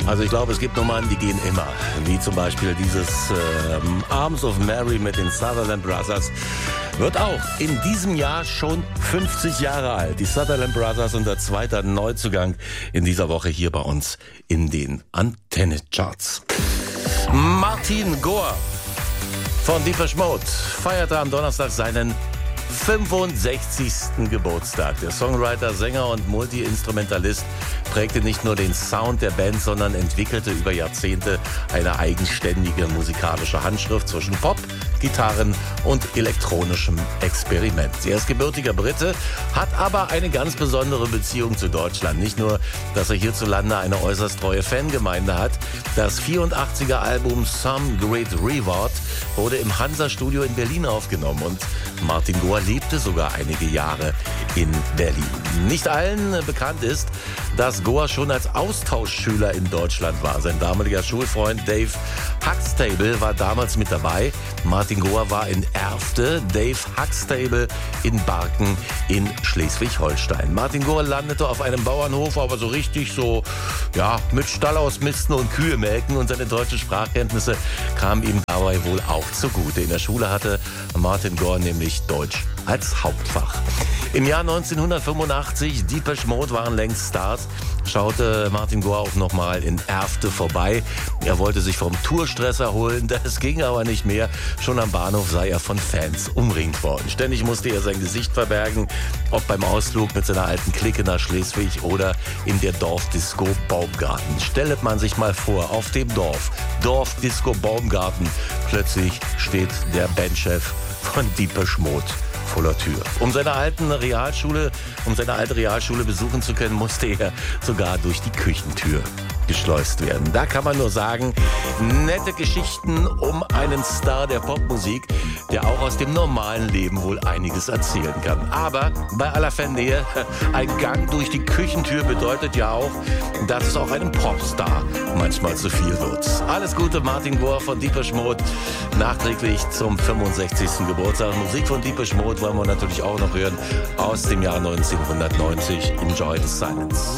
Also ich glaube, es gibt Nummern, die gehen immer. Wie zum Beispiel dieses Arms of Mary mit den Sutherland Brothers. Wird auch in diesem Jahr schon 50 Jahre alt. Die Sutherland Brothers, unser zweiter Neuzugang in dieser Woche hier bei uns in den Antenne-Charts. Martin Gore von Depeche Mode feierte am Donnerstag seinen 65. Geburtstag. Der Songwriter, Sänger und Multi-Instrumentalist prägte nicht nur den Sound der Band, sondern entwickelte über Jahrzehnte eine eigenständige musikalische Handschrift zwischen Pop, Gitarren und elektronischem Experiment. Er ist gebürtiger Brite, hat aber eine ganz besondere Beziehung zu Deutschland. Nicht nur, dass er hierzulande eine äußerst treue Fangemeinde hat. Das 84er Album Some Great Reward wurde im Hansa-Studio in Berlin aufgenommen und Martin Gore lebte sogar einige Jahre in Berlin. Nicht allen bekannt ist, dass Gore schon als Austauschschüler in Deutschland war. Sein damaliger Schulfreund Dave Huxtable war damals mit dabei. Martin Gore war in Erfte, Dave Huxtable in Barken in Schleswig-Holstein. Martin Gore landete auf einem Bauernhof, aber so richtig mit Stall ausmisten und Kühe melken, und seine deutschen Sprachkenntnisse kamen ihm dabei wohl auch zugute. In der Schule hatte Martin Gore nämlich Deutsch als Hauptfach. Im Jahr 1985, Depeche Mode waren längst Stars, schaute Martin Gore auch nochmal in Erfte vorbei. Er wollte sich vom Tourstress erholen, das ging aber nicht mehr. Schon am Bahnhof sei er von Fans umringt worden. Ständig musste er sein Gesicht verbergen, ob beim Ausflug mit seiner alten Clique nach Schleswig oder in der Dorfdisco Baumgarten. Stellt man sich mal vor, auf dem Dorfdisco Baumgarten, plötzlich steht der Bandchef von Depeche Mode vor der Tür. Um seine alte Realschule besuchen zu können, musste er sogar durch die Küchentür geschleust werden. Da kann man nur sagen, nette Geschichten um einen Star der Popmusik, der auch aus dem normalen Leben wohl einiges erzählen kann. Aber bei aller Fannähe, ein Gang durch die Küchentür bedeutet ja auch, dass es auch einem Popstar manchmal zu viel wird. Alles Gute, Martin Gore von Depeche Mode, nachträglich zum 65. Geburtstag. Musik von Depeche Mode wollen wir natürlich auch noch hören aus dem Jahr 1990. Enjoy the Silence.